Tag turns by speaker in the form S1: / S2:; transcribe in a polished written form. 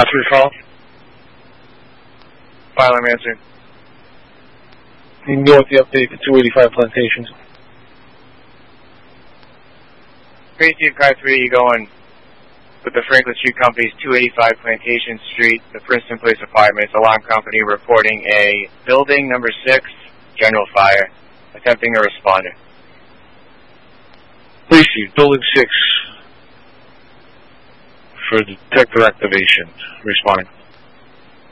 S1: 3 call.
S2: File, I'm answering.
S1: You can go with the update to 285 Plantations.
S2: 32 car 3, you going with the Franklin Street Company's 285 Plantation Street, the Princeton Place Apartments, alarm company reporting a building number 6, general fire, attempting a responder.
S1: Police Chief, building 6 for detector activation, responding.